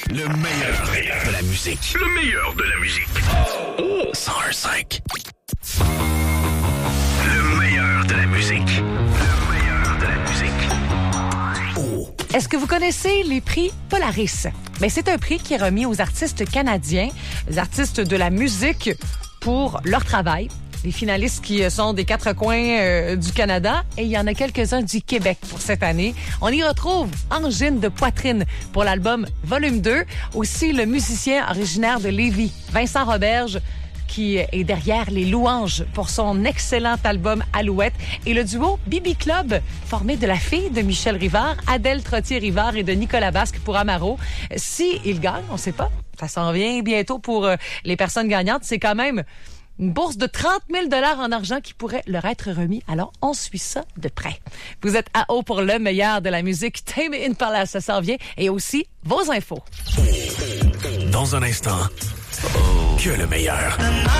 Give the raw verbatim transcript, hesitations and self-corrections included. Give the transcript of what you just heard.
Le meilleur de la musique. Le meilleur de la musique. Oh, cent un cinq. Le meilleur de la musique. Le meilleur de la musique. Oh. Est-ce que vous connaissez les prix Polaris? Bien, c'est un prix qui est remis aux artistes canadiens, les artistes de la musique pour leur travail. Les finalistes qui sont des quatre coins euh, du Canada et il y en a quelques-uns du Québec pour cette année. On y retrouve Angine de poitrine pour l'album Volume deux. Aussi le musicien originaire de Lévis, Vincent Roberge, qui est derrière les louanges pour son excellent album Alouette. Et le duo Bibi Club, formé de la fille de Michel Rivard, Adèle Trottier-Rivard et de Nicolas Basque pour Amaro. Si il gagne, on ne sait pas, ça s'en vient bientôt pour euh, les personnes gagnantes. C'est quand même une bourse de trente mille dollars en argent qui pourrait leur être remis. Alors, on suit ça de près. Vous êtes à haut pour le meilleur de la musique. Tame Impala, ça s'en vient. Et aussi, vos infos. Dans un instant, que le meilleur.